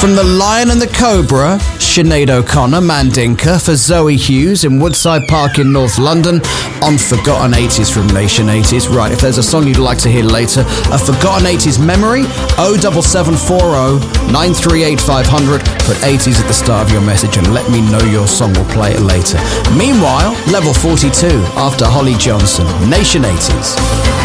From The Lion and the Cobra, Sinead O'Connor, Mandinka, for Zoe Hughes in Woodside Park in North London, on Forgotten 80s from Nation 80s. Right, if there's a song you'd like to hear later, a Forgotten 80s memory, 07740 938 500. Put 80s at the start of your message and let me know your song. We'll play it later. Meanwhile, level 42 after Holly Johnson, Nation 80s.